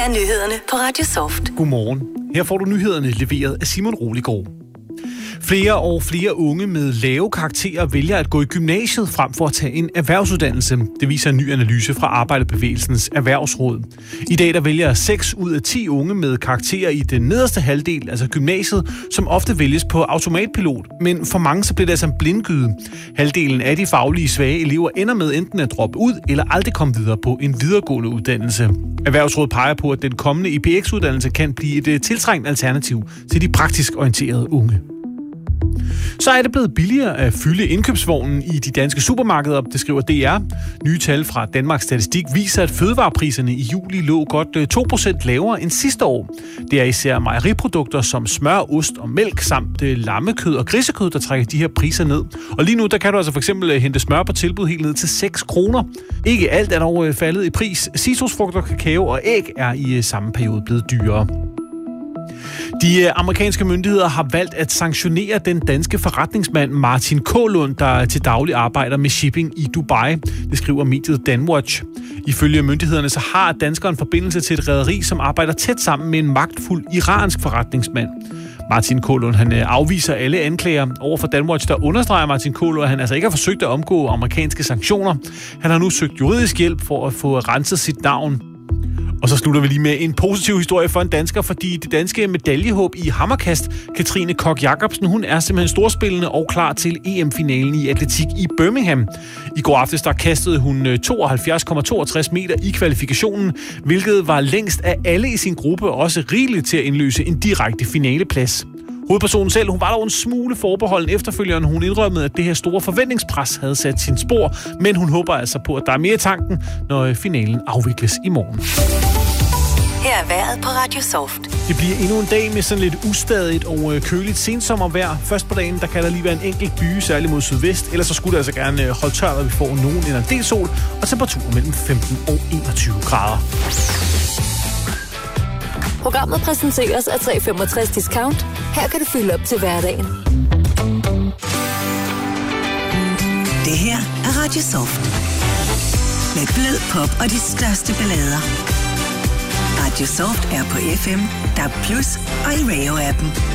er nyhederne på Radio Soft. Godmorgen. Her får du nyhederne leveret af Simon Roligård. Flere og flere unge med lave karakterer vælger at gå i gymnasiet frem for at tage en erhvervsuddannelse. Det viser en ny analyse fra Arbejderbevægelsens Erhvervsråd. I dag der vælger 6 ud af 10 unge med karakterer i den nederste halvdel, altså gymnasiet, som ofte vælges på automatpilot. Men for mange så bliver det altså en blindgyde. Halvdelen af de faglige svage elever ender med enten at droppe ud eller aldrig komme videre på en videregående uddannelse. Erhvervsrådet peger på, at den kommende IPX-uddannelse kan blive et tiltrængt alternativ til de praktisk orienterede unge. Så er det blevet billigere at fylde indkøbsvognen i de danske supermarkeder, det skriver DR. Nye tal fra Danmarks Statistik viser, at fødevarepriserne i juli lå godt 2% lavere end sidste år. Det er især mejeriprodukter som smør, ost og mælk samt lammekød og grisekød, der trækker de her priser ned. Og lige nu der kan du altså for eksempel hente smør på tilbud helt ned til 6 kroner. Ikke alt er dog faldet i pris. Citrusfrugter, kakao og æg er i samme periode blevet dyrere. De amerikanske myndigheder har valgt at sanktionere den danske forretningsmand Martin Kaalund, der til daglig arbejder med shipping i Dubai. Det skriver mediet Danwatch. Ifølge myndighederne så har danskeren forbindelse til et rederi, som arbejder tæt sammen med en magtfuld iransk forretningsmand. Martin Kaalund, han afviser alle anklager. Over for Danwatch, der understreger Martin Kaalund, at han altså ikke har forsøgt at omgå amerikanske sanktioner. Han har nu søgt juridisk hjælp for at få renset sit navn. Og så slutter vi lige med en positiv historie for en dansker, fordi det danske medaljehåb i hammerkast, Katrine Koch Jacobsen, hun er simpelthen storspillende og klar til EM-finalen i atletik i Birmingham. I går aftes der kastede hun 72,62 meter i kvalifikationen, hvilket var længst af alle i sin gruppe, og også rigeligt til at indløse en direkte finaleplads. Hovedpersonen selv, hun var dog en smule forbeholden efterfølgende. Hun indrømmede, at det her store forventningspres havde sat sin spor, men hun håber altså på, at der er mere i tanken, når finalen afvikles i morgen. Her er vejret på Radio Soft. Det bliver endnu en dag med sådan lidt ustadigt og køligt sensommervejr. Først på dagen, der kan der lige være en enkelt byge, særligt mod sydvest. Ellers så skulle det altså gerne holde tørt, at vi får nogen eller en del sol, og temperaturer mellem 15 og 21 grader. Programmet præsenteres af 365 Discount. Her kan du fylde op til hverdagen. Det her er Radio Soft. Med blød pop og de største ballader. Radio Soft er på FM, DAB+ og i Radio-appen.